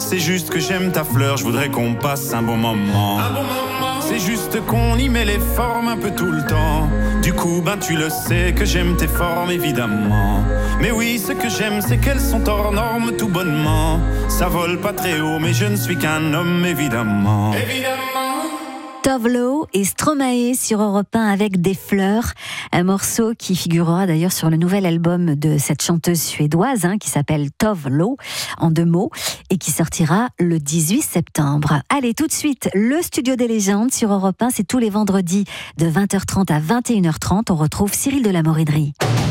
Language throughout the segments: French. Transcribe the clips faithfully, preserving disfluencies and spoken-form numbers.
C'est juste que j'aime ta fleur, je voudrais qu'on passe un bon moment. Un bon moment. C'est juste qu'on y met les formes un peu tout le temps. Du coup, ben tu le sais que j'aime tes formes évidemment. Mais oui, ce que j'aime, c'est qu'elles sont hors normes tout bonnement. Ça vole pas très haut, mais je ne suis qu'un homme évidemment. Évidemment. Tove Lo et Stromae sur Europe un avec Des fleurs, un morceau qui figurera d'ailleurs sur le nouvel album de cette chanteuse suédoise hein, qui s'appelle Tove Lo en deux mots et qui sortira le dix-huit septembre. Allez, tout de suite, le Studio des légendes sur Europe un, c'est tous les vendredis de vingt heures trente à vingt et une heures trente. On retrouve Cyril de la Morinerie.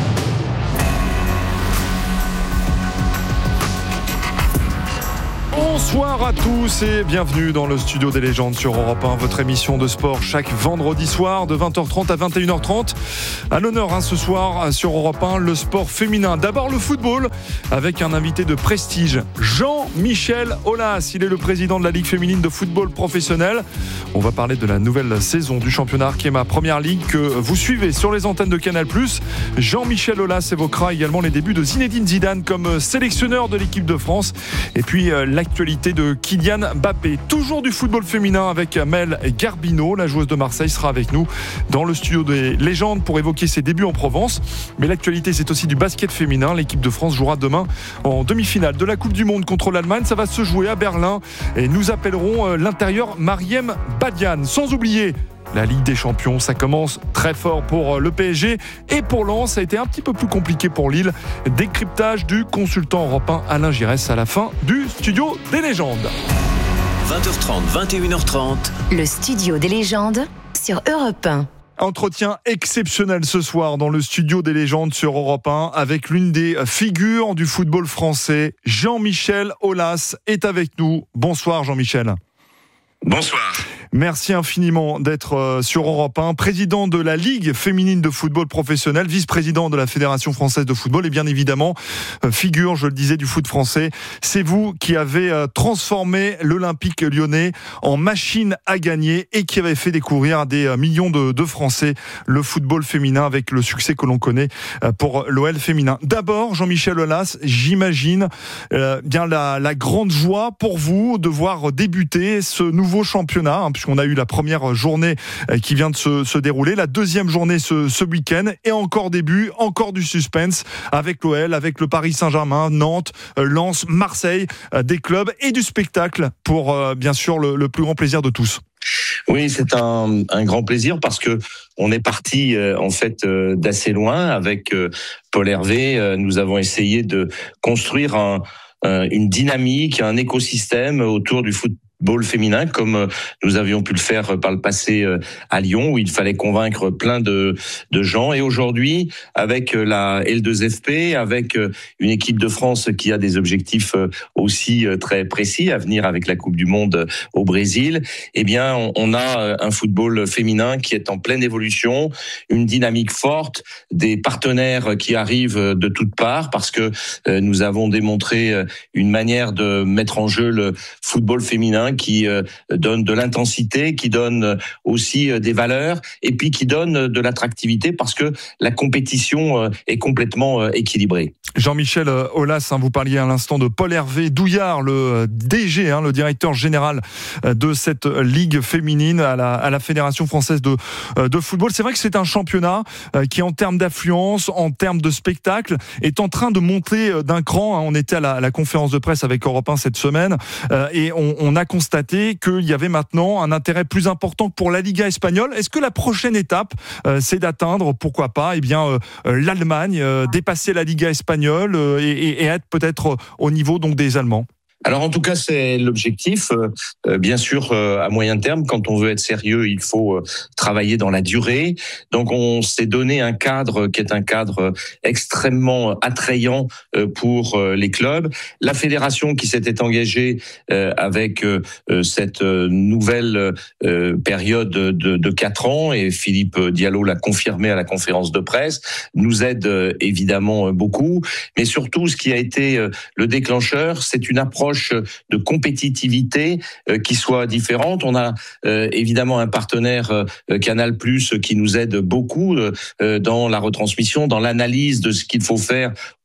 Bonsoir à tous et bienvenue dans le Studio des légendes sur Europe un, votre émission de sport chaque vendredi soir de vingt heures trente à vingt et une heures trente. À l'honneur hein, ce soir sur Europe un, le sport féminin. D'abord le football avec un invité de prestige, Jean-Michel Aulas. Il est le président de la Ligue féminine de football professionnel. On va parler de la nouvelle saison du championnat Arkema Première Ligue que vous suivez sur les antennes de Canal plus. Jean-Michel Aulas évoquera également les débuts de Zinedine Zidane comme sélectionneur de l'équipe de France et puis euh, l'actualité de Kylian Mbappé. Toujours du football féminin avec Mel Garbino, la joueuse de Marseille, sera avec nous dans le studio des légendes pour évoquer ses débuts en Provence. Mais l'actualité, c'est aussi du basket féminin. L'équipe de France jouera demain en demi-finale de la Coupe du Monde contre l'Allemagne. Ça va se jouer à Berlin et nous appellerons l'intérieur Mariem Badian. Sans oublier la Ligue des Champions, ça commence très fort pour le P S G et pour Lens, ça a été un petit peu plus compliqué pour Lille. Décryptage du consultant européen Alain Giresse à la fin du Studio des légendes. vingt heures trente, vingt et une heures trente. Le Studio des légendes sur Europe un. Entretien exceptionnel ce soir dans le Studio des légendes sur Europe un avec l'une des figures du football français. Jean-Michel Aulas est avec nous. Bonsoir Jean-Michel. Bonsoir. Merci infiniment d'être sur Europe un, président de la Ligue féminine de football professionnel, vice-président de la Fédération française de football et bien évidemment figure, je le disais, du foot français. C'est vous qui avez transformé l'Olympique lyonnais en machine à gagner et qui avez fait découvrir à des millions de, de Français le football féminin avec le succès que l'on connaît pour l'O L féminin. D'abord, Jean-Michel Aulas, j'imagine euh, bien la, la grande joie pour vous de voir débuter ce nouveau championnat, hein, puisqu'on a eu la première journée qui vient de se, se dérouler, la deuxième journée ce, ce week-end, et encore début, encore du suspense avec l'O L, avec le Paris Saint-Germain, Nantes, Lens, Marseille, des clubs et du spectacle pour bien sûr le, le plus grand plaisir de tous. Oui, c'est un, un grand plaisir parce que on est parti euh, en fait euh, d'assez loin avec euh, Paul Hervé. Euh, nous avons essayé de construire un, un, une dynamique, un écosystème autour du foot football féminin, comme nous avions pu le faire par le passé à Lyon, où il fallait convaincre plein de, de gens. Et aujourd'hui, avec la L deux F P, avec une équipe de France qui a des objectifs aussi très précis à venir avec la Coupe du Monde au Brésil, eh bien, on a un football féminin qui est en pleine évolution, une dynamique forte, des partenaires qui arrivent de toutes parts, parce que nous avons démontré une manière de mettre en jeu le football féminin qui euh, donne de l'intensité, qui donne aussi euh, des valeurs et puis qui donne de l'attractivité parce que la compétition euh, est complètement euh, équilibrée. Jean-Michel Aulas, hein, vous parliez à l'instant de Paul Hervé Douillard, le D G, hein, le directeur général de cette ligue féminine à la, à la Fédération française de, de football. C'est vrai que c'est un championnat qui, en termes d'affluence, en termes de spectacle, est en train de monter d'un cran. On était à la, à la conférence de presse avec Europe un cette semaine et on, on a constaté qu'il y avait maintenant un intérêt plus important que pour la Liga espagnole. Est-ce que la prochaine étape, c'est d'atteindre, pourquoi pas, eh bien, l'Allemagne, dépasser la Liga espagnole et, et, et être peut-être au niveau donc des Allemands? Alors en tout cas, c'est l'objectif. Euh, bien sûr, euh, à moyen terme, quand on veut être sérieux, il faut euh, travailler dans la durée. Donc on s'est donné un cadre qui est un cadre extrêmement attrayant euh, pour euh, les clubs. La fédération qui s'était engagée euh, avec euh, cette nouvelle euh, période de, de quatre ans, et Philippe Diallo l'a confirmé à la conférence de presse, nous aide euh, évidemment beaucoup. Mais surtout, ce qui a été euh, le déclencheur, c'est une approche de compétitivité euh, qui soit différente. On a euh, évidemment un partenaire euh, Canal plus qui nous aide beaucoup euh, dans la retransmission, dans l'analyse de ce qu'il faut faire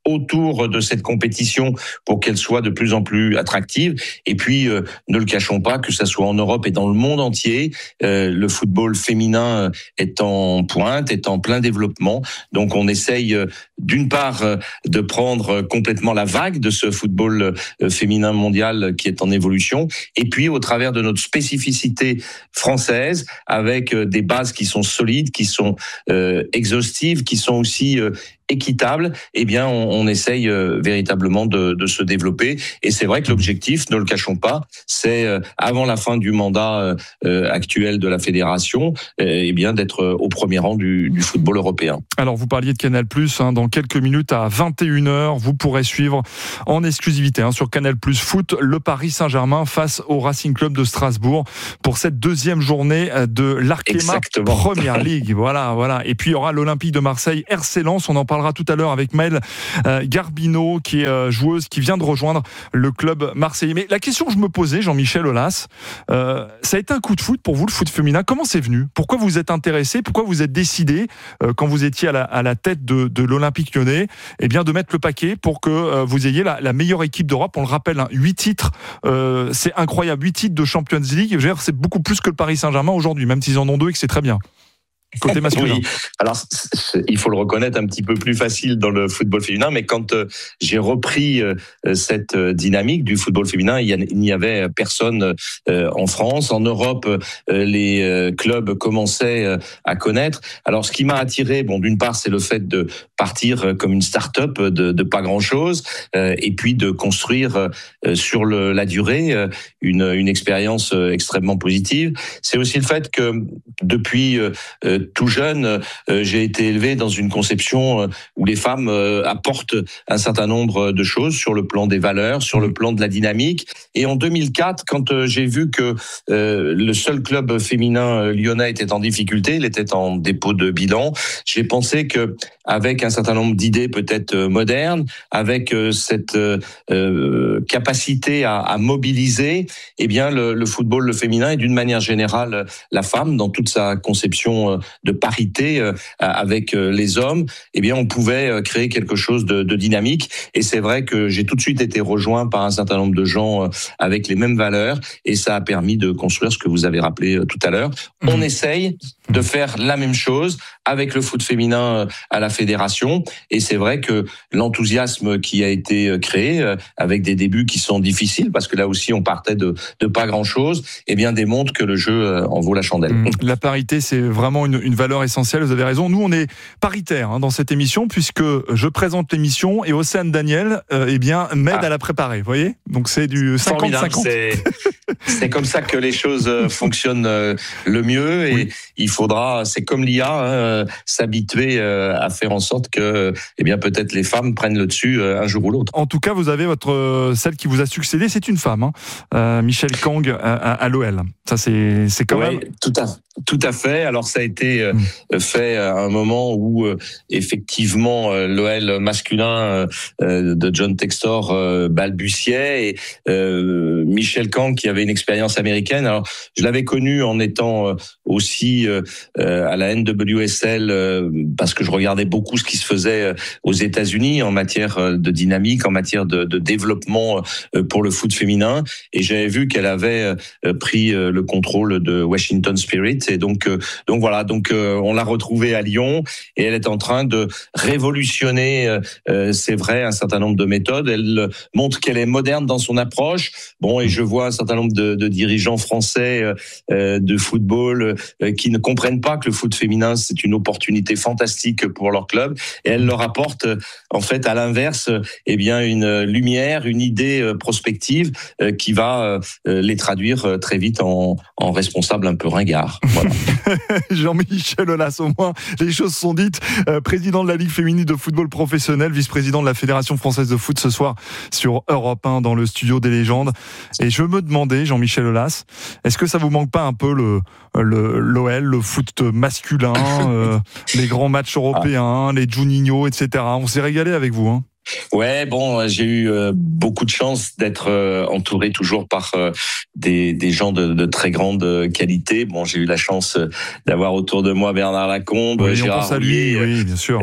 autour de cette compétition pour qu'elle soit de plus en plus attractive. Et puis, euh, ne le cachons pas, que ça soit en Europe et dans le monde entier, euh, le football féminin est en pointe, est en plein développement. Donc, on essaye euh, d'une part euh, de prendre complètement la vague de ce football euh, féminin mondial qui est en évolution. Et puis, au travers de notre spécificité française, avec euh, des bases qui sont solides, qui sont euh, exhaustives, qui sont aussi euh, équitable, eh bien, on, on essaye euh, véritablement de, de se développer. Et c'est vrai que l'objectif, ne le cachons pas, c'est euh, avant la fin du mandat euh, actuel de la fédération, euh, eh bien, d'être au premier rang du, du football européen. Alors, vous parliez de Canal+, hein, dans quelques minutes à vingt et une heures, vous pourrez suivre en exclusivité hein, sur Canal+ Foot le Paris Saint-Germain face au Racing Club de Strasbourg pour cette deuxième journée de l'Arkema Première Ligue. Voilà, voilà. Et puis, il y aura l'Olympique de Marseille, R C Lens, on en parle tout à l'heure avec Maëlle euh, Garbino, qui est euh, joueuse, qui vient de rejoindre le club marseillais. Mais la question que je me posais, Jean-Michel Aulas, euh, ça a été un coup de foot pour vous, le foot féminin. Comment c'est venu ? Pourquoi vous êtes intéressé ? Pourquoi vous êtes décidé, euh, quand vous étiez à la, à la tête de, de l'Olympique Lyonnais, eh bien, de mettre le paquet pour que euh, vous ayez la, la meilleure équipe d'Europe ? On le rappelle, hein, huit titres, euh, c'est incroyable, huit titres de Champions League. Je veux dire, c'est beaucoup plus que le Paris Saint-Germain aujourd'hui, même s'ils en ont deux et que c'est très bien. Côté masculin. Oui, alors c'est, il faut le reconnaître, un petit peu plus facile dans le football féminin, mais quand euh, j'ai repris euh, cette dynamique du football féminin, il, y a, il n'y avait personne euh, en France. En Europe, euh, les euh, clubs commençaient euh, à connaître. Alors ce qui m'a attiré, bon, d'une part, c'est le fait de partir comme une start-up de, de pas grand-chose, euh, et puis de construire euh, sur le, la durée euh, une, une expérience euh, extrêmement positive. C'est aussi le fait que depuis euh, tout jeune, euh, j'ai été élevé dans une conception euh, où les femmes euh, apportent un certain nombre de choses sur le plan des valeurs, sur le plan de la dynamique. Et en deux mille quatre, quand euh, j'ai vu que euh, le seul club féminin euh, lyonnais était en difficulté, il était en dépôt de bilan, j'ai pensé que avec un certain nombre d'idées peut-être euh, modernes, avec euh, cette euh, euh, capacité à, à mobiliser, eh bien le, le football le féminin et d'une manière générale la femme dans toute sa conception euh, de parité euh, avec euh, les hommes, eh bien on pouvait euh, créer quelque chose de, de dynamique. Et c'est vrai que j'ai tout de suite été rejoint par un certain nombre de gens euh, avec les mêmes valeurs, et ça a permis de construire ce que vous avez rappelé euh, tout à l'heure. Mmh. On essaye de faire la même chose avec le foot féminin euh, à la fédération, et c'est vrai que l'enthousiasme qui a été créé euh, avec des débuts qui sont difficiles, parce que là aussi on partait de, de pas grand-chose, eh bien démontre que le jeu euh, en vaut la chandelle. Mmh. La parité, c'est vraiment une, une valeur essentielle, vous avez raison. Nous, on est paritaire hein, dans cette émission, puisque je présente l'émission et Océane Daniel euh, eh bien, m'aide ah. à la préparer, vous voyez ? Donc c'est du cinquante cinquante. C'est, c'est comme ça que les choses fonctionnent le mieux, et oui. il faudra, c'est comme l'I A, hein, s'habituer à faire en sorte que eh bien, peut-être les femmes prennent le dessus un jour ou l'autre. En tout cas, vous avez votre, celle qui vous a succédé, c'est une femme, hein, euh, Michèle Kang à, à, à l'O L. Ça, c'est, c'est quand oui, même... Tout à, tout à fait. Alors, ça a été euh, mmh. fait à un moment où, euh, effectivement, euh, l'O L masculin euh, de John Textor euh, balbutiait, et euh, Michèle Kang, qui avait une expérience américaine, alors je l'avais connue en étant euh, aussi euh, à la N W S L, euh, parce que je regardais beaucoup ce qui se faisait aux États-Unis en matière de dynamique, en matière de, de développement euh, pour le foot féminin, et j'avais vu qu'elle avait euh, pris euh, le contrôle de Washington Spirit, et donc euh, donc voilà, donc euh, on l'a retrouvée à Lyon, et elle est en train de révolutionner, euh, c'est vrai, un certain nombre de méthodes. Elle montre qu'elle est moderne dans son approche. Bon, et je vois un certain nombre de, de dirigeants français euh, de football euh, qui ne comprennent pas que le foot féminin c'est une opportunité fantastique pour leur club, et elle leur apporte euh, en fait à l'inverse, euh, eh bien une lumière, une idée euh, prospective euh, qui va euh, les traduire euh, très vite en, en responsable un peu ringard. Voilà. Jean-Michel Aulas, au moins les choses sont dites. Euh, président de la Ligue féminine de football professionnel, vice-président de la Fédération française de foot ce soir sur Europe un dans le studio des légendes. Et je me demandais, Jean-Michel Aulas, est-ce que ça vous manque pas un peu le, le l'O L, le foot masculin, euh, les grands matchs européens, ah. les Juninho, et cetera. On s'est régalé avec vous, hein. Ouais, bon, j'ai eu euh, beaucoup de chance d'être euh, entouré toujours par euh, des, des gens de, de très grande qualité. Bon, j'ai eu la chance d'avoir autour de moi Bernard Lacombe, oui, Gérard Rouillet, oui, bien sûr. Euh,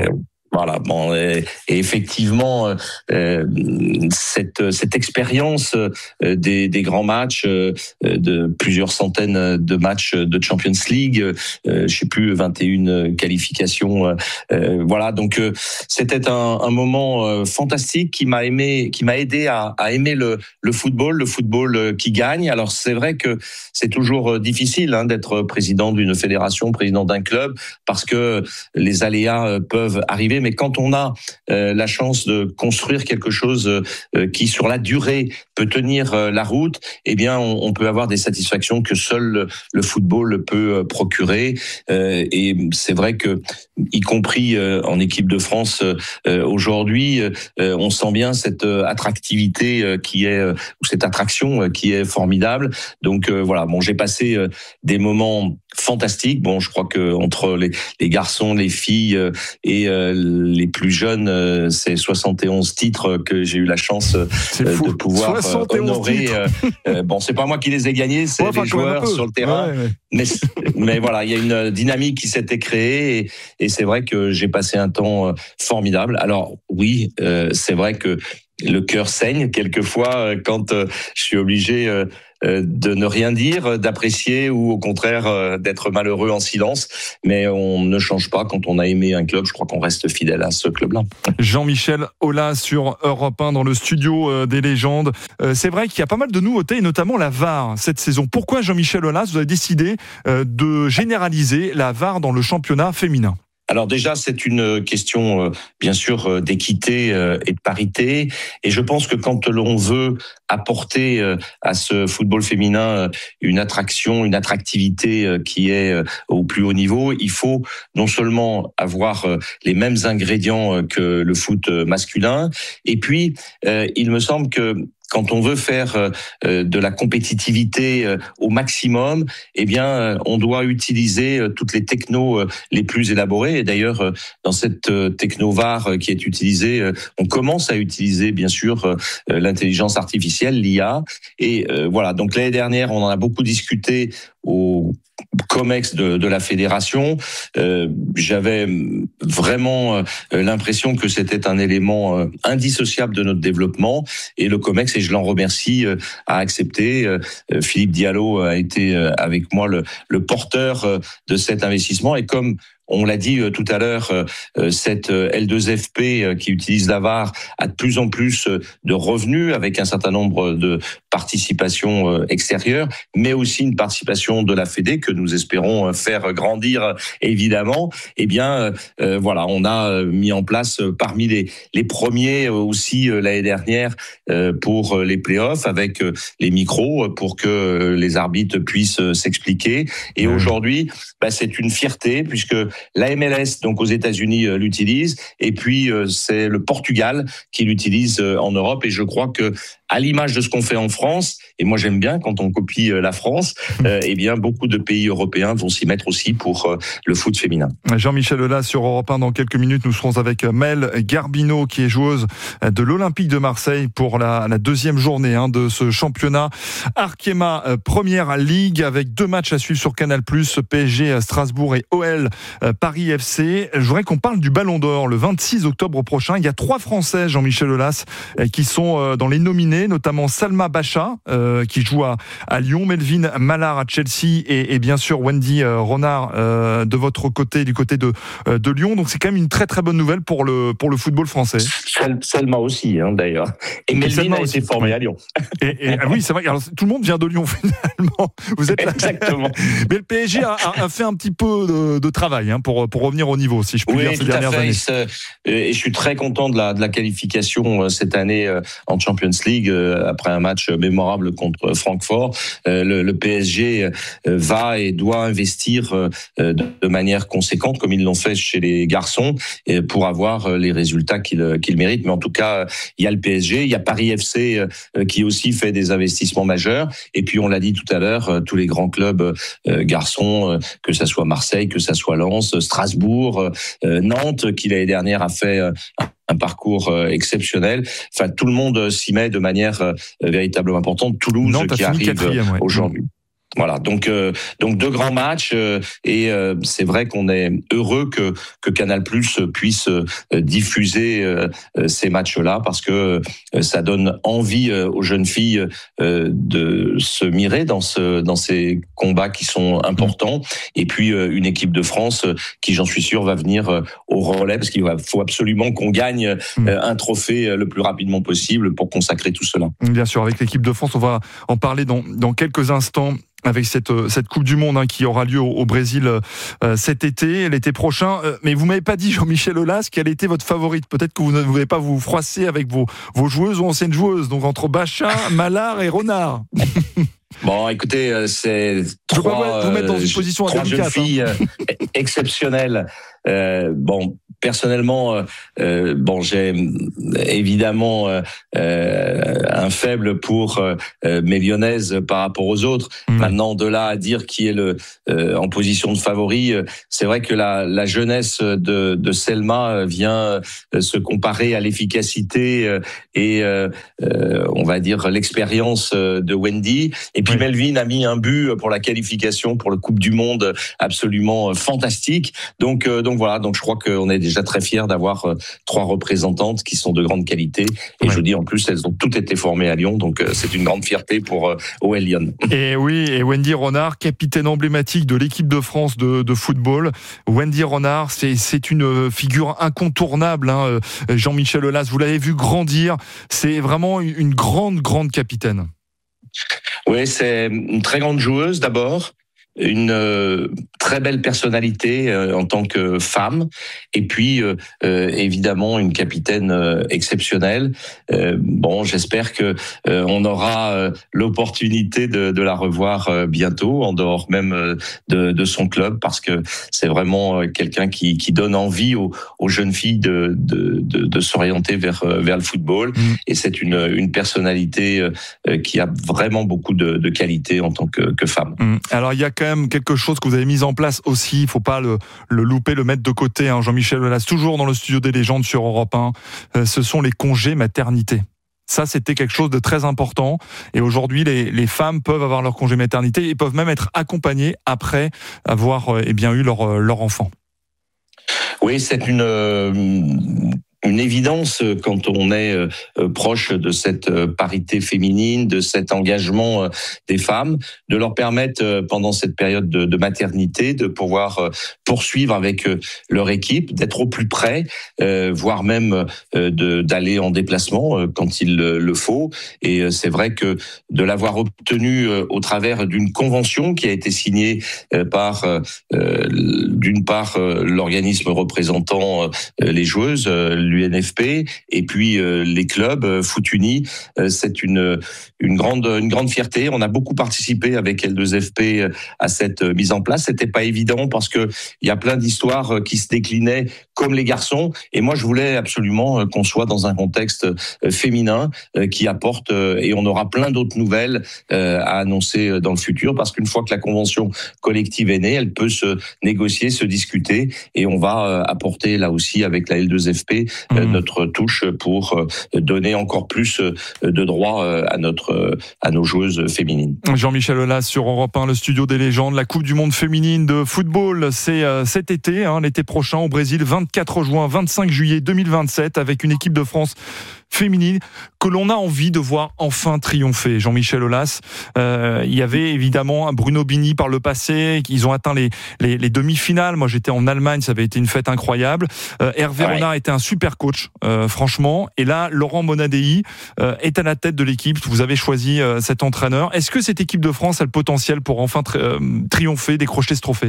Voilà, bon, et, et effectivement, euh, cette cette expérience euh, des des grands matchs, euh, de plusieurs centaines de matchs de Champions League, euh, je sais plus vingt et une qualifications, euh, voilà, donc euh, c'était un, un moment euh, fantastique qui m'a aimé, qui m'a aidé à, à aimer le le football, le football qui gagne. Alors c'est vrai que c'est toujours difficile hein, d'être président d'une fédération, président d'un club, parce que les aléas peuvent arriver. Mais quand on a euh, la chance de construire quelque chose euh, qui, sur la durée, peut tenir euh, la route, eh bien, on, on peut avoir des satisfactions que seul le, le football peut euh, procurer. Euh, et c'est vrai que, y compris euh, en équipe de France euh, aujourd'hui, euh, on sent bien cette euh, attractivité euh, qui est, euh, ou cette attraction euh, qui est formidable. Donc euh, voilà, bon, j'ai passé euh, des moments fantastiques. Bon, je crois que entre les, les garçons, les filles euh, et euh, les plus jeunes, euh, c'est soixante et onze titres que j'ai eu la chance euh, de pouvoir euh, honorer. Euh, euh, bon, c'est pas moi qui les ai gagnés, c'est ouais, enfin, les joueurs sur le terrain. Ouais, ouais. Mais, mais voilà, il y a une dynamique qui s'était créée et, et c'est vrai que j'ai passé un temps formidable. Alors oui, euh, c'est vrai que le cœur saigne quelquefois quand euh, je suis obligé euh, de ne rien dire, d'apprécier ou au contraire euh, d'être malheureux en silence. Mais on ne change pas quand on a aimé un club. Je crois qu'on reste fidèle à ce club-là. Jean-Michel Aulas sur Europe un dans le studio des légendes. Euh, c'est vrai qu'il y a pas mal de nouveautés, et notamment la V A R cette saison. Pourquoi, Jean-Michel Aulas, vous avez décidé euh, de généraliser la V A R dans le championnat féminin ? Alors déjà, c'est une question, euh, bien sûr, euh, d'équité euh, et de parité. Et je pense que quand l'on veut apporter euh, à ce football féminin euh, une attraction, une attractivité euh, qui est euh, au plus haut niveau, il faut non seulement avoir euh, les mêmes ingrédients euh, que le foot masculin, et puis euh, il me semble que quand on veut faire euh, de la compétitivité euh, au maximum, eh bien, euh, on doit utiliser euh, toutes les technos euh, les plus élaborées. Et d'ailleurs, euh, dans cette euh, techno V A R euh, qui est utilisée, euh, on commence à utiliser, bien sûr, euh, l'intelligence artificielle, l'I A. Et euh, voilà. Donc l'année dernière, on en a beaucoup discuté au COMEX de, de la fédération. Euh, j'avais vraiment euh, l'impression que c'était un élément euh, indissociable de notre développement, et le COMEX, et je l'en remercie, euh, a accepté. Euh, Philippe Diallo a été euh, avec moi le, le porteur euh, de cet investissement, et comme on l'a dit tout à l'heure, cette L deux F P qui utilise la V A R a de plus en plus de revenus, avec un certain nombre de participations extérieures, mais aussi une participation de la Fédé que nous espérons faire grandir, évidemment. Eh bien, euh, voilà, on a mis en place parmi les, les premiers aussi l'année dernière euh, pour les playoffs, avec les micros pour que les arbitres puissent s'expliquer. Et mmh. aujourd'hui, bah, c'est une fierté puisque la M L S, donc aux États-Unis, euh, l'utilise, et puis euh, c'est le Portugal qui l'utilise euh, en Europe. Et je crois que, à l'image de ce qu'on fait en France, et moi j'aime bien quand on copie euh, la France, euh, eh bien beaucoup de pays européens vont s'y mettre aussi pour euh, le foot féminin. Jean-Michel Aulas sur Europe un. Dans quelques minutes, nous serons avec Mel Garbino, qui est joueuse de l'Olympique de Marseille pour la, la deuxième journée hein, de ce championnat Arkema Première Ligue, avec deux matchs à suivre sur Canal plus, P S G Strasbourg et O L Paris F C. Je voudrais qu'on parle du Ballon d'Or le vingt-six octobre prochain. Il y a trois Français, Jean-Michel Aulas, qui sont dans les nominés, notamment Salma Bacha, euh, qui joue à, à Lyon, Melvin Mallard à Chelsea, et, et bien sûr Wendy euh, Renard euh, de votre côté, du côté de, euh, de Lyon. Donc c'est quand même une très très bonne nouvelle pour le, pour le football français. Salma aussi, hein, d'ailleurs. Et, et Melvin a été formé à Lyon. Et, et, oui, c'est vrai. Alors, tout le monde vient de Lyon finalement. Vous êtes là. Exactement. Mais le P S G a, a fait un petit peu de, de travail hein, pour, pour revenir au niveau, si je puis oui, dire, ces dernières années. Et je suis très content de la, de la qualification cette année en Champions League après un match mémorable contre Francfort. Le, le P S G va et doit investir de manière conséquente, comme ils l'ont fait chez les garçons, pour avoir les résultats qu'ils, qu'ils méritent. Mais en tout cas, il y a le P S G, il y a Paris F C qui aussi fait des investissements majeurs. Et puis, on l'a dit tout à l'heure, tous les grands clubs garçons, que ça soit Marseille, que ça soit Lens, Strasbourg, Nantes, qui l'année dernière a fait un parcours exceptionnel. Enfin, tout le monde s'y met de manière véritablement importante. Toulouse, Nantes qui arrive ouais. aujourd'hui. Voilà, donc euh, donc deux grands matchs euh, et euh, c'est vrai qu'on est heureux que que Canal+ puisse euh, diffuser euh, ces matchs-là parce que euh, ça donne envie euh, aux jeunes filles euh, de se mirer dans ce dans ces combats qui sont importants et puis euh, une équipe de France euh, qui, j'en suis sûr, va venir euh, au relais parce qu'il faut absolument qu'on gagne euh, un trophée euh, le plus rapidement possible pour consacrer tout cela. Bien sûr, avec l'équipe de France, on va en parler dans dans quelques instants. Avec cette cette Coupe du Monde hein, qui aura lieu au, au Brésil euh, cet été, l'été prochain. Euh, mais vous m'avez pas dit, Jean-Michel Aulas, quelle était votre favorite. Peut-être que vous ne voulez pas vous froisser avec vos vos joueuses ou anciennes joueuses. Donc entre Bachin, Mallard et Renard. Bon, écoutez, c'est Je trois, ne peux pas vous mettre dans une position trois indélicate, jeunes filles hein. euh, exceptionnelles. Euh, bon, personnellement, euh, bon, j'ai évidemment euh, un faible pour euh, mes Lyonnaises par rapport aux autres. Mmh. Maintenant, de là à dire qui est le euh, en position de favori, c'est vrai que la, la jeunesse de, de Selma vient se comparer à l'efficacité et euh, on va dire l'expérience de Wendy. Et puis oui. Melvin a mis un but pour la qualification pour le Coupe du Monde absolument fantastique. Donc, euh, donc voilà. Donc je crois qu'on est déjà très fiers d'avoir euh, trois représentantes qui sont de grande qualité. Et ouais. je vous dis en plus, elles ont toutes été formées à Lyon. Donc euh, c'est une grande fierté pour euh, O L Lyon. Et oui, et Wendy Renard, capitaine emblématique de l'équipe de France de, de football. Wendy Renard, c'est, c'est une figure incontournable. Hein. Jean-Michel Aulas, vous l'avez vu grandir. C'est vraiment une grande, grande capitaine. Oui, c'est une très grande joueuse d'abord, une euh, très belle personnalité euh, en tant que femme, et puis euh, euh, évidemment une capitaine euh, exceptionnelle. Euh, bon, j'espère que euh, on aura euh, l'opportunité de, de la revoir euh, bientôt, en dehors même euh, de, de son club, parce que c'est vraiment euh, quelqu'un qui, qui donne envie aux, aux jeunes filles de, de, de, de s'orienter vers, vers le football. Mmh. Et c'est une, une personnalité euh, qui a vraiment beaucoup de, de qualité en tant que, que femme. Mmh. Alors il y a quand même quelque chose que vous avez mis en place aussi, il ne faut pas le, le louper, le mettre de côté, hein. Jean-Michel Aulas, toujours dans le studio des légendes sur Europe un, euh, ce sont les congés maternité. Ça, c'était quelque chose de très important. Et aujourd'hui, les, les femmes peuvent avoir leur congé maternité et peuvent même être accompagnées après avoir euh, eh bien, eu leur, leur enfant. Oui, c'est une... Euh... une évidence quand on est euh, proche de cette euh, parité féminine, de cet engagement euh, des femmes, de leur permettre euh, pendant cette période de, de maternité de pouvoir euh, poursuivre avec euh, leur équipe, d'être au plus près, euh, voire même euh, de, d'aller en déplacement euh, quand il euh, le faut. Et euh, c'est vrai que de l'avoir obtenu euh, au travers d'une convention qui a été signée euh, par, euh, d'une part, euh, l'organisme représentant euh, les joueuses, euh, l'U N F P, et puis euh, les clubs euh, foot unis, euh, c'est une une grande une grande fierté. On a beaucoup participé avec L deux F P euh, à cette euh, mise en place. C'était pas évident parce que il y a plein d'histoires euh, qui se déclinaient comme les garçons, et moi je voulais absolument euh, qu'on soit dans un contexte euh, féminin euh, qui apporte euh, et on aura plein d'autres nouvelles euh, à annoncer dans le futur, parce qu'une fois que la convention collective est née, elle peut se négocier, se discuter, et on va euh, apporter là aussi avec la L deux F P Mmh. notre touche pour donner encore plus de droits à notre à nos joueuses féminines. Jean-Michel Aulas sur Europe un, le studio des légendes. La Coupe du Monde féminine de football, c'est cet été, hein, l'été prochain au Brésil, vingt-quatre juin, vingt-cinq juillet deux mille vingt-sept, avec une équipe de France féminine que l'on a envie de voir enfin triompher. Jean-Michel Aulas, euh, il y avait évidemment Bruno Bini par le passé, ils ont atteint les, les, les demi-finales. Moi j'étais en Allemagne, ça avait été une fête incroyable. Euh, Hervé ouais. Renard était un super coach, euh, franchement. Et là, Laurent Monadei euh, est à la tête de l'équipe. Vous avez choisi euh, cet entraîneur. Est-ce que cette équipe de France a le potentiel pour enfin tri- euh, triompher, décrocher ce trophée ?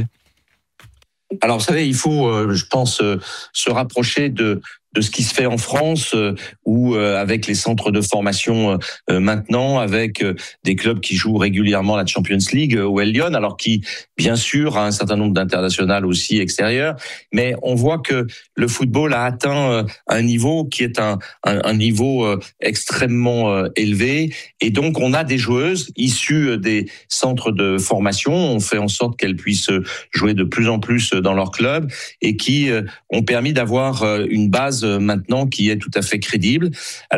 Alors, vous savez, il faut, euh, je pense, euh, se rapprocher de de ce qui se fait en France, euh, où euh, avec les centres de formation euh, maintenant, avec euh, des clubs qui jouent régulièrement la Champions League, euh, O L Lyon, alors qui, bien sûr, a un certain nombre d'internationales aussi extérieures, mais on voit que le football a atteint euh, un niveau qui est un, un, un niveau euh, extrêmement euh, élevé, et donc on a des joueuses issues des centres de formation, on fait en sorte qu'elles puissent jouer de plus en plus dans leur club, et qui euh, ont permis d'avoir euh, une base maintenant qui est tout à fait crédible. Alors,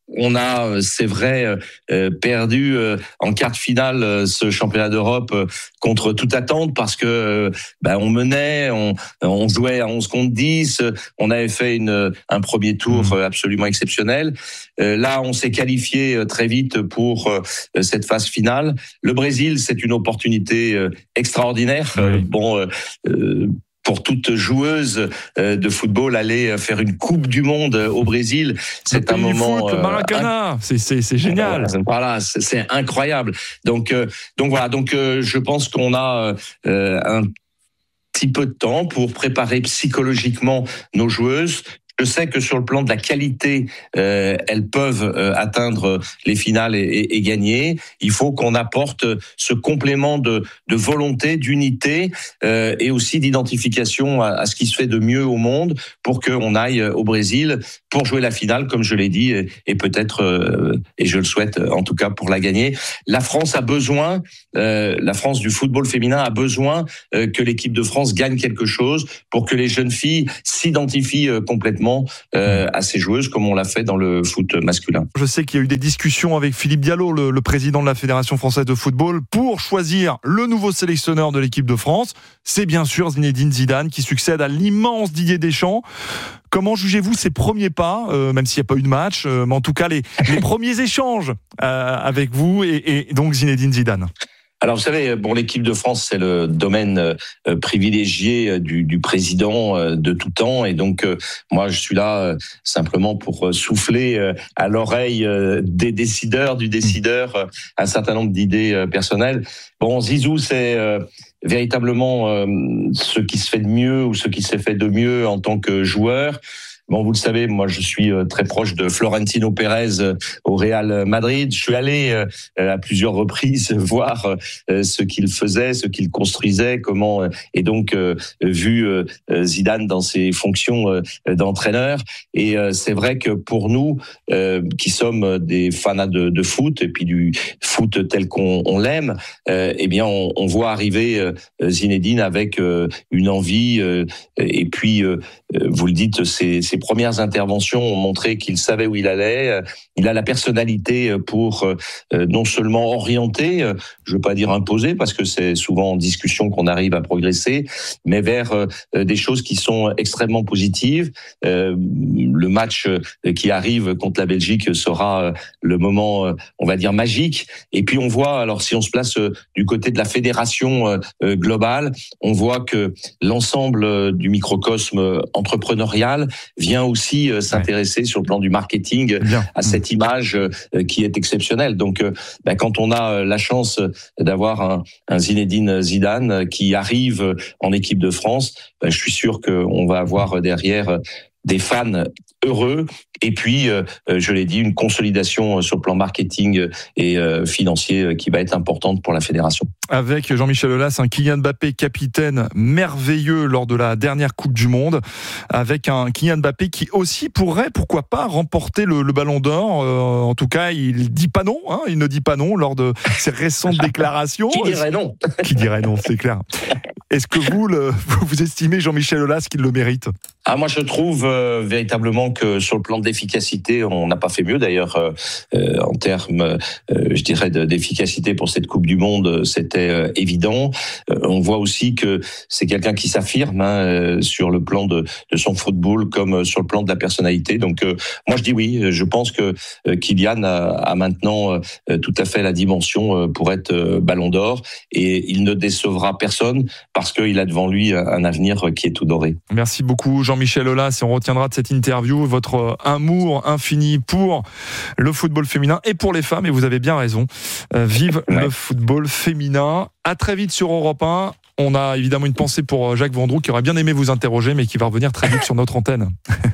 On a, c'est vrai, euh, perdu euh, en quart de finale euh, ce championnat d'Europe euh, contre toute attente parce que euh, bah, on menait, on, on jouait à onze contre dix, on avait fait une, un premier tour euh, absolument exceptionnel. Euh, là, on s'est qualifié euh, très vite pour euh, cette phase finale. Le Brésil, c'est une opportunité euh, extraordinaire. Euh, bon. Euh, euh, Pour toute joueuse de football, aller faire une Coupe du Monde au Brésil, c'est un moment. Foot, le Maracanã, euh, c'est, c'est, c'est génial. Voilà, c'est, c'est incroyable. Donc, euh, donc voilà. Donc, euh, je pense qu'on a euh, un petit peu de temps pour préparer psychologiquement nos joueuses. Je sais que sur le plan de la qualité, euh, elles peuvent euh, atteindre les finales et, et, et gagner. Il faut qu'on apporte ce complément de, de volonté, d'unité euh, et aussi d'identification à, à ce qui se fait de mieux au monde pour qu'on aille au Brésil pour jouer la finale, comme je l'ai dit, et, et peut-être, euh, et je le souhaite en tout cas, pour la gagner. La France a besoin, euh, la France du football féminin a besoin euh, que l'équipe de France gagne quelque chose pour que les jeunes filles s'identifient euh, complètement Euh, à ces joueuses comme on l'a fait dans le foot masculin. Je sais qu'il y a eu des discussions avec Philippe Diallo, le, le président de la Fédération française de football, pour choisir le nouveau sélectionneur de l'équipe de France. C'est bien sûr Zinedine Zidane qui succède à l'immense Didier Deschamps. Comment jugez-vous ses premiers pas, euh, même s'il n'y a pas eu de match, euh, mais en tout cas les, les premiers échanges euh, avec vous et, et donc Zinedine Zidane? Alors, vous savez, bon, l'équipe de France, c'est le domaine euh, privilégié du, du président euh, de tout temps. Et donc, euh, moi, je suis là euh, simplement pour euh, souffler euh, à l'oreille euh, des décideurs, du décideur, euh, un certain nombre d'idées euh, personnelles. Bon, Zizou, c'est euh, véritablement euh, ce qui se fait de mieux ou ce qui s'est fait de mieux en tant que joueur. Bon, vous le savez, moi, je suis très proche de Florentino Pérez au Real Madrid. Je suis allé à plusieurs reprises voir ce qu'il faisait, ce qu'il construisait, comment, et donc vu Zidane dans ses fonctions d'entraîneur. Et c'est vrai que pour nous, qui sommes des fans de, de foot et puis du foot tel qu'on on l'aime, eh bien, on, on voit arriver Zinedine avec une envie. Et puis, vous le dites, c'est ses premières interventions ont montré qu'il savait où il allait. Il a la personnalité pour euh, non seulement orienter, euh, je ne veux pas dire imposer, parce que c'est souvent en discussion qu'on arrive à progresser, mais vers euh, des choses qui sont extrêmement positives. Euh, le match qui arrive contre la Belgique sera le moment, euh, on va dire, magique. Et puis on voit, alors si on se place euh, du côté de la fédération euh, globale, on voit que l'ensemble du microcosme entrepreneurial vient aussi euh, s'intéresser ouais. sur le plan du marketing Bien. à cette image euh, qui est exceptionnelle. Donc, euh, ben, quand on a euh, la chance d'avoir un, un Zinedine Zidane qui arrive en équipe de France, ben, je suis sûr qu'on va avoir derrière des fans heureux et puis, euh, je l'ai dit, une consolidation sur le plan marketing et euh, financier qui va être importante pour la fédération. Avec Jean-Michel Aulas, un Kylian Mbappé capitaine merveilleux lors de la dernière Coupe du Monde, avec un Kylian Mbappé qui aussi pourrait, pourquoi pas, remporter le, le Ballon d'Or. Euh, en tout cas, il dit pas non, hein, il ne dit pas non lors de ses récentes déclarations. Qui dirait non ? Qui dirait non, c'est clair. Est-ce que vous, le, vous estimez Jean-Michel Aulas qu'il le mérite ? Ah, moi, je trouve euh, véritablement que sur le plan d'efficacité, on n'a pas fait mieux. D'ailleurs, euh, en termes, euh, je dirais, de, d'efficacité pour cette Coupe du Monde, c'était euh, évident. Euh, on voit aussi que c'est quelqu'un qui s'affirme hein, euh, sur le plan de, de son football comme sur le plan de la personnalité. Donc, euh, moi, je dis oui. Je pense que euh, Kylian a, a maintenant euh, tout à fait la dimension euh, pour être euh, Ballon d'Or et il ne décevra personne parce qu'il a devant lui un, un avenir qui est tout doré. Merci beaucoup, Jean-Michel Aulas, et on retiendra de cette interview votre amour infini pour le football féminin et pour les femmes, et vous avez bien raison. Euh, vive ouais. le football féminin. À très vite sur Europe un. On a évidemment une pensée pour Jacques Vendroux qui aurait bien aimé vous interroger, mais qui va revenir très vite sur notre antenne.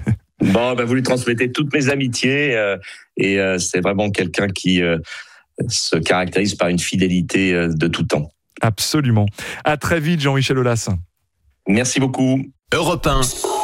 Bon, ben vous lui transmettez toutes mes amitiés, euh, et euh, c'est vraiment quelqu'un qui euh, se caractérise par une fidélité euh, de tout temps. Absolument. À très vite, Jean-Michel Aulas. Merci beaucoup. Europe un.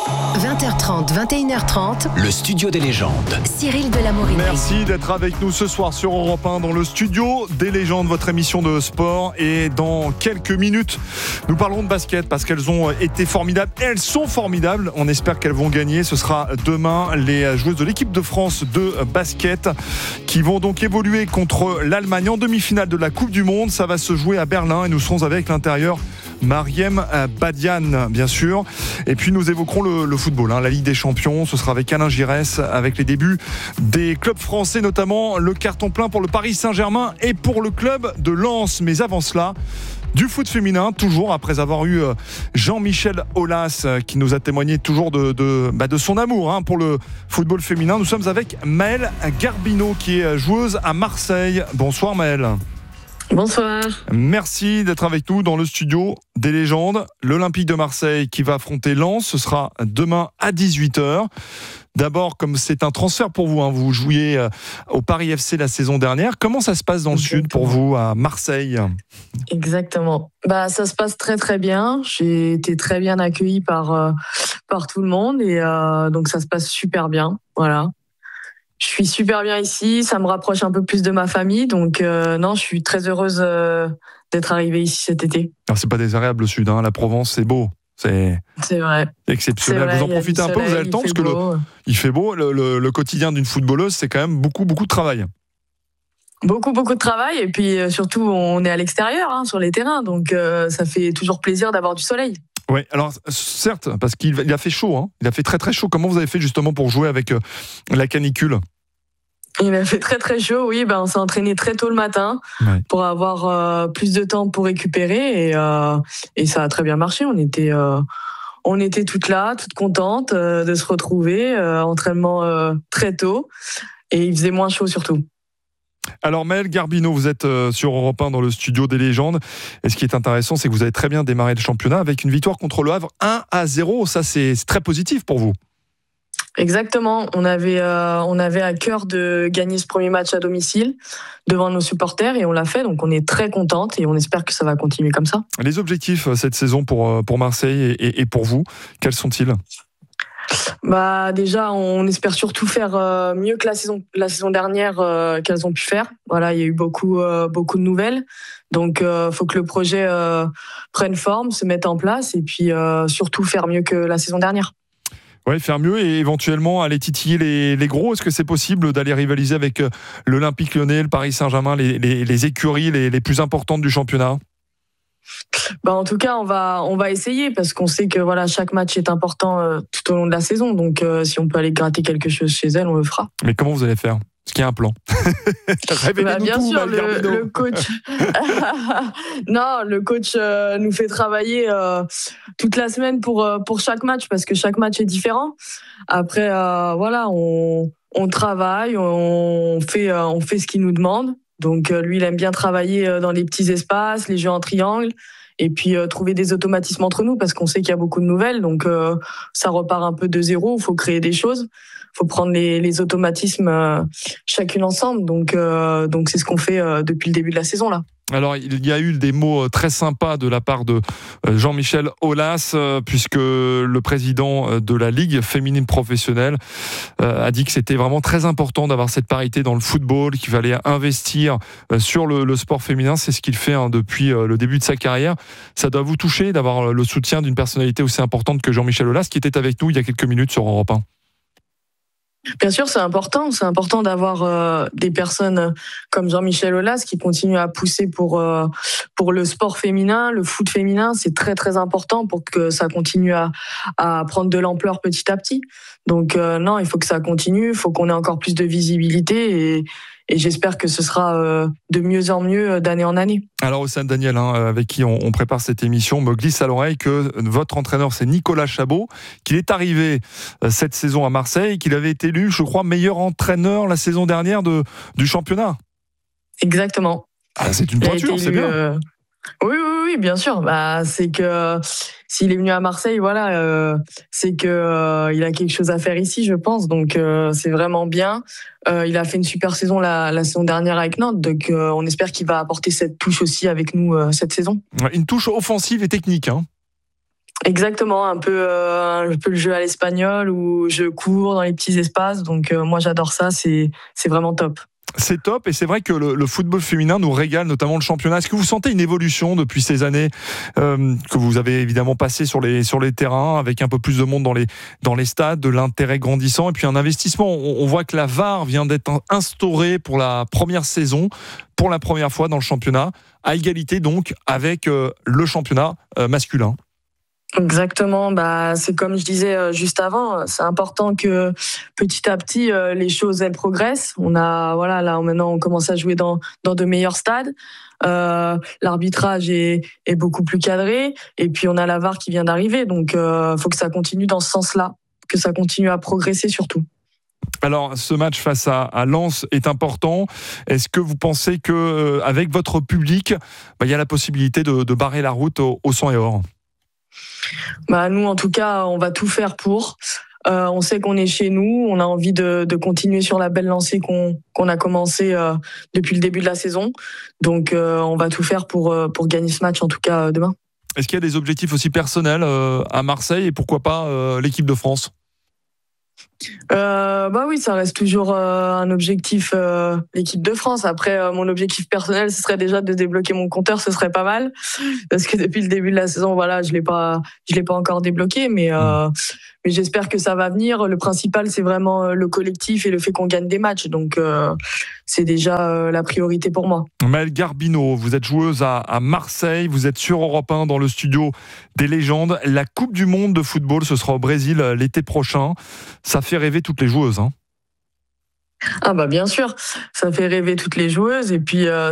vingt heures trente, vingt et une heures trente, Le studio des légendes. Cyril de la Morinerie. Merci d'être avec nous ce soir sur Europe un dans le studio des légendes, votre émission de sport. Et dans quelques minutes, nous parlerons de basket parce qu'elles ont été formidables. Elles sont formidables. On espère qu'elles vont gagner. Ce sera demain les joueuses de l'équipe de France de basket qui vont donc évoluer contre l'Allemagne en demi-finale de la Coupe du Monde. Ça va se jouer à Berlin et nous serons avec l'intérieur Mariem Badiane, bien sûr. Et puis nous évoquerons le, le football, hein, la Ligue des Champions. Ce sera avec Alain Giresse, avec les débuts des clubs français, notamment le carton plein pour le Paris Saint-Germain et pour le club de Lens. Mais avant cela, du foot féminin, toujours après avoir eu Jean-Michel Aulas qui nous a témoigné toujours de, de, bah de son amour hein, pour le football féminin. Nous sommes avec Maëlle Garbino qui est joueuse à Marseille. Bonsoir Maëlle. Bonsoir. Merci d'être avec nous dans le studio des légendes. L'Olympique de Marseille qui va affronter Lens, ce sera demain à dix-huit heures. D'abord, comme c'est un transfert pour vous, hein, vous jouiez au Paris F C la saison dernière. Comment ça se passe dans le Exactement. Sud pour vous, à Marseille ? Exactement. Bah, ça se passe très très bien. J'ai été très bien accueillie par, euh, par tout le monde et euh, donc ça se passe super bien. Voilà. Je suis super bien ici, ça me rapproche un peu plus de ma famille, donc euh, non, je suis très heureuse euh, d'être arrivée ici cet été. Alors c'est pas désagréable le Sud, hein, la Provence c'est beau, c'est, c'est vrai. exceptionnel. C'est vrai, vous en profitez un soleil, peu, vous avez le temps parce beau. que le, il fait beau. Le, le, le quotidien d'une footballeuse, c'est quand même beaucoup beaucoup de travail. Beaucoup beaucoup de travail et puis euh, surtout on est à l'extérieur, hein, sur les terrains, donc euh, ça fait toujours plaisir d'avoir du soleil. Oui, alors certes, parce qu'il il a fait chaud, hein. Il a fait très très chaud. Comment vous avez fait justement pour jouer avec euh, la canicule ? Il a fait très très chaud, oui. Ben, on s'est entraîné très tôt le matin ouais. pour avoir euh, plus de temps pour récupérer et, euh, et ça a très bien marché. On était, euh, on était toutes là, toutes contentes euh, de se retrouver. Euh, entraînement euh, très tôt et il faisait moins chaud surtout. Alors Maëlle Garbino, vous êtes sur Europe un dans le studio des légendes. Et ce qui est intéressant, c'est que vous avez très bien démarré le championnat avec une victoire contre le Havre un à zéro. Ça, c'est, c'est très positif pour vous. Exactement. On avait, euh, on avait à cœur de gagner ce premier match à domicile devant nos supporters et on l'a fait. Donc on est très contente et on espère que ça va continuer comme ça. Les objectifs cette saison pour, pour Marseille et, et pour vous, quels sont-ils ? Bah déjà, on espère surtout faire euh, mieux que la saison la saison dernière euh, qu'elles ont pu faire. Voilà, il y a eu beaucoup euh, beaucoup de nouvelles, donc euh, faut que le projet euh, prenne forme, se mette en place et puis euh, surtout faire mieux que la saison dernière. Ouais, faire mieux et éventuellement aller titiller les, les gros. Est-ce que c'est possible d'aller rivaliser avec l'Olympique Lyonnais, le Paris Saint-Germain, les, les, les écuries les, les plus importantes du championnat ? Bah en tout cas, on va on va essayer parce qu'on sait que voilà chaque match est important euh, tout au long de la saison. Donc euh, si on peut aller gratter quelque chose chez elle, on le fera. Mais comment vous allez faire ? Est-ce qu'il y a un plan ? bah, Bien tout, sûr, le, le coach. non, le coach euh, nous fait travailler euh, toute la semaine pour euh, pour chaque match parce que chaque match est différent. Après, euh, voilà, on on travaille, on fait euh, on fait ce qu'il nous demande. Donc euh, lui, il aime bien travailler euh, dans les petits espaces, les jeux en triangle, et puis euh, trouver des automatismes entre nous parce qu'on sait qu'il y a beaucoup de nouvelles. Donc euh, ça repart un peu de zéro. Il faut créer des choses. Il faut prendre les, les automatismes euh, chacune ensemble. Donc euh, donc c'est ce qu'on fait euh, depuis le début de la saison là. Alors, il y a eu des mots très sympas de la part de Jean-Michel Aulas, puisque le président de la Ligue féminine professionnelle a dit que c'était vraiment très important d'avoir cette parité dans le football, qu'il fallait investir sur le, le sport féminin. C'est ce qu'il fait hein, depuis le début de sa carrière. Ça doit vous toucher d'avoir le soutien d'une personnalité aussi importante que Jean-Michel Aulas, qui était avec nous il y a quelques minutes sur Europe un. Bien sûr, c'est important. C'est important d'avoir euh, des personnes comme Jean-Michel Aulas qui continuent à pousser pour euh, pour le sport féminin, le foot féminin. C'est très très important pour que ça continue à à prendre de l'ampleur petit à petit. Donc euh, non, il faut que ça continue. Il faut qu'on ait encore plus de visibilité et Et j'espère que ce sera euh, de mieux en mieux d'année en année. Alors Océane Daniel, hein, avec qui on, on prépare cette émission, me glisse à l'oreille que votre entraîneur, c'est Nicolas Chabot, qu'il est arrivé cette saison à Marseille, qu'il avait été élu, je crois, meilleur entraîneur la saison dernière de, du championnat. Exactement. Ah, c'est une pointure, c'est bien. Euh... Oui, oui, oui, bien sûr. Bah, c'est que s'il est venu à Marseille, voilà, euh, c'est que euh, il a quelque chose à faire ici, je pense. Donc, euh, c'est vraiment bien. Euh, il a fait une super saison la, la saison dernière avec Nantes, donc euh, on espère qu'il va apporter cette touche aussi avec nous euh, cette saison. Une touche offensive et technique, hein. Exactement, un peu, euh, un peu le jeu à l'espagnol où je cours dans les petits espaces. Donc euh, moi j'adore ça, c'est, c'est vraiment top. C'est top et c'est vrai que le, le football féminin nous régale, notamment le championnat. Est-ce que vous sentez une évolution depuis ces années euh, que vous avez évidemment passé sur les, sur les terrains avec un peu plus de monde dans les, dans les stades, de l'intérêt grandissant et puis un investissement? On, on voit que la V A R vient d'être instaurée pour la première saison, pour la première fois dans le championnat, à égalité donc avec euh, le championnat euh, masculin. Exactement, bah c'est comme je disais euh, juste avant, c'est important que petit à petit euh, les choses elles progressent. On a voilà là maintenant on commence à jouer dans dans de meilleurs stades. Euh, l'arbitrage est est beaucoup plus cadré et puis on a la V A R qui vient d'arriver, donc euh, faut que ça continue dans ce sens-là, que ça continue à progresser surtout. Alors, ce match face à, à Lens est important. Est-ce que vous pensez que euh, avec votre public, bah, il y a la possibilité de, de barrer la route au, au sang et or? Bah nous en tout cas on va tout faire pour. Euh, on sait qu'on est chez nous, on a envie de, de continuer sur la belle lancée qu'on, qu'on a commencé euh, depuis le début de la saison. Donc euh, on va tout faire pour, euh, pour gagner ce match en tout cas euh, demain. Est-ce qu'il y a des objectifs aussi personnels euh, à Marseille et pourquoi pas euh, l'équipe de France? Euh, bah oui, ça reste toujours euh, un objectif, euh, l'équipe de France. Après, euh, mon objectif personnel, ce serait déjà de débloquer mon compteur, ce serait pas mal, parce que depuis le début de la saison, voilà, je l'ai pas, je l'ai pas encore débloqué, mais euh, mais j'espère que ça va venir. Le principal, c'est vraiment le collectif et le fait qu'on gagne des matchs, donc euh, c'est déjà euh, la priorité pour moi. Maëlle Garbino, vous êtes joueuse à, à Marseille, vous êtes sur Europe un dans le studio des légendes. La Coupe du Monde de football, ce sera au Brésil l'été prochain. Ça fait rêver toutes les joueuses, hein. Ah bah bien sûr, ça fait rêver toutes les joueuses et puis euh,